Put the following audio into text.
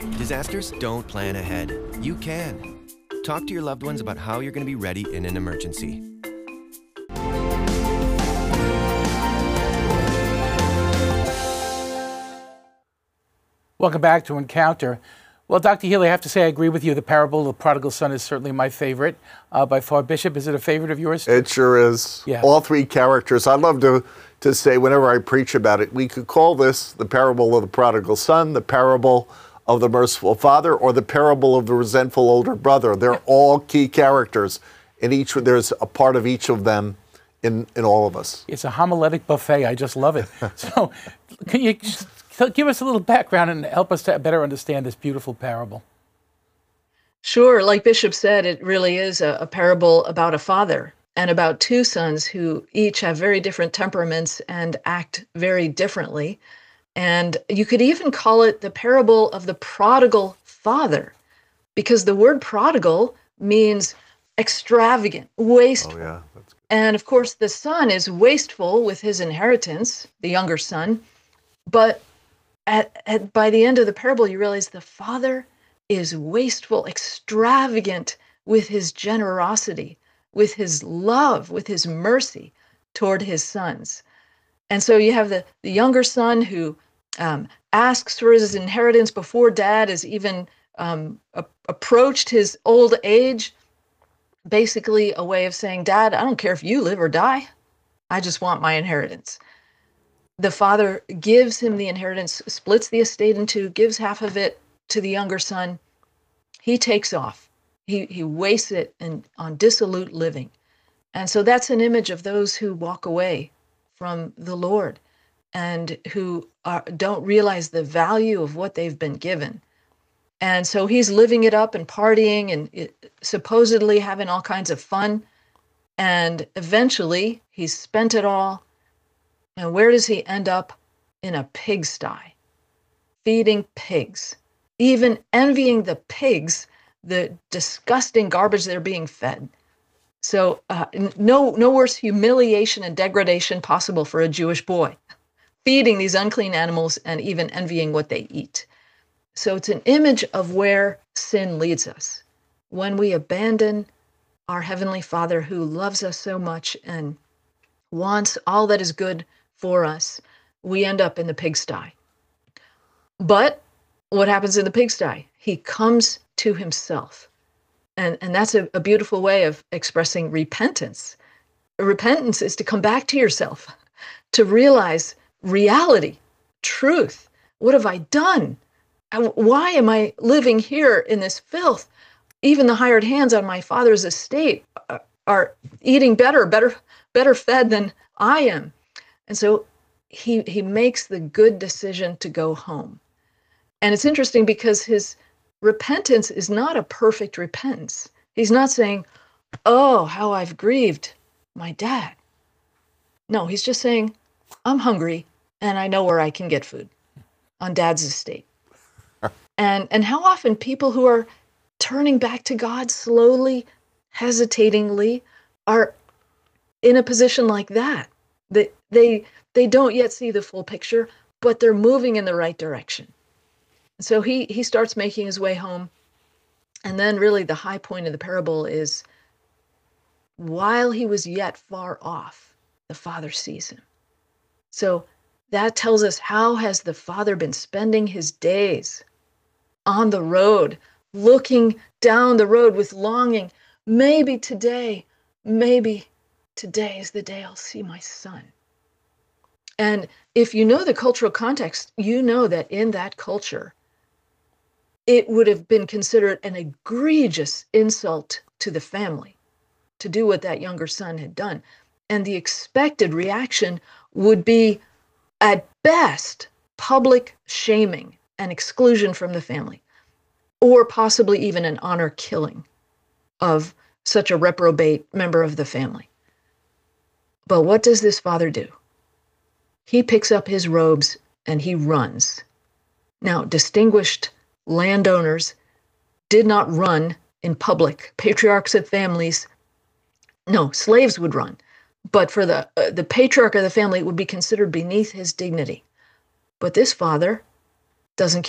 Disasters don't plan ahead. You can. Talk to your loved ones about how you're going to be ready in an emergency. Welcome back to Encounter. Well, Dr. Healy, I have to say I agree with you. The parable of the prodigal son is certainly my favorite by far. Bishop, is it a favorite of yours? It sure is. Yeah. All three characters. I love to say whenever I preach about it, we could call this the parable of the prodigal son, the parable of the merciful father, or the parable of the resentful older brother. They're all key characters. There's a part of each of them in all of us. It's a homiletic buffet. I just love it. So can you give us a little background and help us to better understand this beautiful parable? Sure. Like Bishop said, it really is a parable about a father and about two sons who each have very different temperaments and act very differently. And you could even call it the parable of the prodigal father, because the word prodigal means extravagant, wasteful. Oh, yeah. That's good. And of course, the son is wasteful with his inheritance, the younger son. But by the end of the parable, you realize the father is wasteful, extravagant with his generosity, with his love, with his mercy toward his sons. And so you have the younger son who asks for his inheritance before dad has even approached his old age. Basically a way of saying, Dad, I don't care if you live or die. I just want my inheritance. The father gives him the inheritance, splits the estate in two, gives half of it to the younger son. He takes off. He wastes it on dissolute living. And so that's an image of those who walk away from the Lord and who don't realize the value of what they've been given. And so he's living it up and partying and supposedly having all kinds of fun. And eventually he's spent it all. And where does he end up? In a pigsty, feeding pigs, even envying the pigs, the disgusting garbage they're being fed. So no worse humiliation and degradation possible for a Jewish boy, feeding these unclean animals and even envying what they eat. So it's an image of where sin leads us. When we abandon our Heavenly Father who loves us so much and wants all that is good for us, we end up in the pigsty. But what happens in the pigsty? He comes to himself. And that's a beautiful way of expressing repentance. Repentance is to come back to yourself, to realize reality, truth. What have I done? Why am I living here in this filth? Even the hired hands on my father's estate are eating better fed than I am. And so he makes the good decision to go home. And it's interesting because his repentance is not a perfect repentance. He's not saying, oh, how I've grieved my dad. No, he's just saying, I'm hungry and I know where I can get food on dad's estate. And how often people who are turning back to God slowly, hesitatingly, are in a position like that. They don't yet see the full picture, but they're moving in the right direction. So he starts making his way home. And then really the high point of the parable is while he was yet far off, the father sees him. So that tells us, how has the father been spending his days on the road, looking down the road with longing? Maybe today is the day I'll see my son. And if you know the cultural context, you know that in that culture, it would have been considered an egregious insult to the family to do what that younger son had done. And the expected reaction would be, at best, public shaming and exclusion from the family, or possibly even an honor killing of such a reprobate member of the family. But what does this father do? He picks up his robes and he runs. Now, distinguished landowners did not run in public. Patriarchs of families, no, slaves would run. But for the patriarch of the family, it would be considered beneath his dignity. But this father doesn't